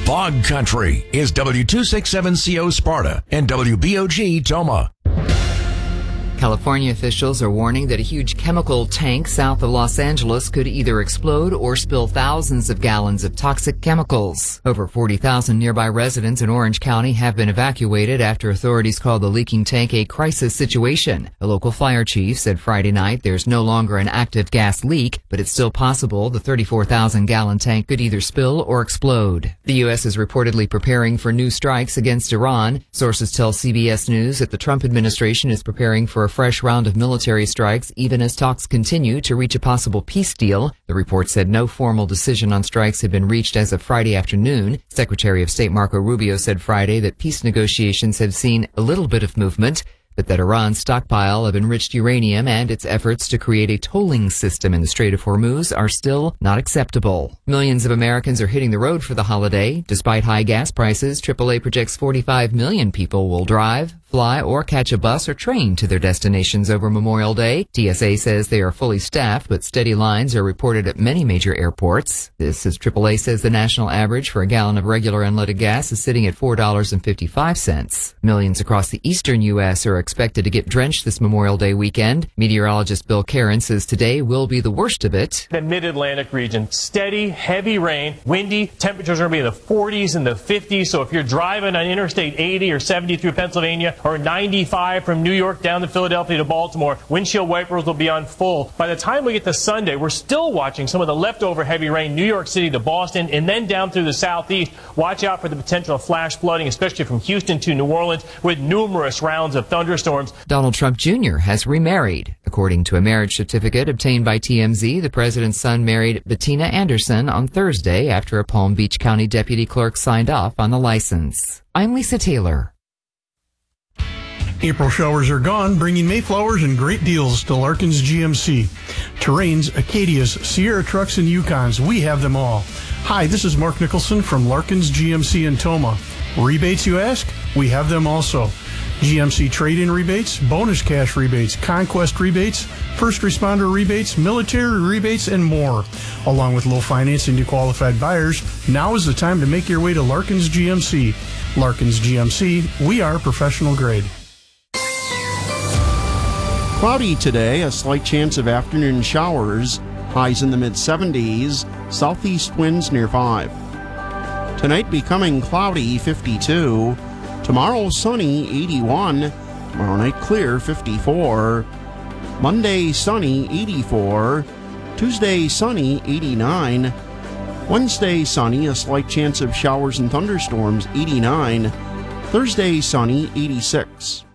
Bog Country is W267CO Sparta and WBOG Toma. California officials are warning that a huge chemical tank south of Los Angeles could either explode or spill thousands of gallons of toxic chemicals. Over 40,000 nearby residents in Orange County have been evacuated after authorities called the leaking tank a crisis situation. A local fire chief said Friday night there's no longer an active gas leak, but it's still possible the 34,000-gallon tank could either spill or explode. The U.S. is reportedly preparing for new strikes against Iran. Sources tell CBS News that the Trump administration is preparing for a fresh round of military strikes even as talks continue to reach a possible peace deal. The report said no formal decision on strikes had been reached as of Friday afternoon. Secretary of State Marco Rubio said Friday that peace negotiations have seen a little bit of movement, but that Iran's stockpile of enriched uranium and its efforts to create a tolling system in the Strait of Hormuz are still not acceptable. Millions of Americans are hitting the road for the holiday. Despite high gas prices, AAA projects 45 million people will drive, fly, or catch a bus or train to their destinations over Memorial Day. TSA says they are fully staffed, but steady lines are reported at many major airports. This as AAA says the national average for a gallon of regular unleaded gas is sitting at $4.55. Millions across the eastern U.S. are expected to get drenched this Memorial Day weekend. Meteorologist Bill Karen says today will be the worst of it. The mid-Atlantic region, steady, heavy rain, windy, temperatures are going to be in the 40s and the 50s. So if you're driving on Interstate 80 or 70 through Pennsylvania or 95 from New York down to Philadelphia to Baltimore, windshield wipers will be on full. By the time we get to Sunday, we're still watching some of the leftover heavy rain, New York City to Boston, and then down through the southeast. Watch out for the potential of flash flooding, especially from Houston to New Orleans, with numerous rounds of thunderstorms. Donald Trump Jr. has remarried. According to a marriage certificate obtained by TMZ, the president's son married Bettina Anderson on Thursday after a Palm Beach County deputy clerk signed off on the license. I'm Lisa Taylor. April showers are gone, bringing Mayflowers and great deals to Larkin's GMC. Terrains, Acadias, Sierra trucks, and Yukons, we have them all. Hi, this is Mark Nicholson from Larkin's GMC in Toma. Rebates, you ask? We have them also. GMC trade-in rebates, bonus cash rebates, conquest rebates, first responder rebates, military rebates, and more. Along with low financing to qualified buyers, now is the time to make your way to Larkin's GMC. Larkin's GMC, we are professional grade. Cloudy today, a slight chance of afternoon showers, highs in the mid-70s, southeast winds near 5. Tonight becoming cloudy, 52. Tomorrow sunny, 81. Tomorrow night clear, 54. Monday sunny, 84. Tuesday sunny, 89. Wednesday sunny, a slight chance of showers and thunderstorms, 89. Thursday sunny, 86.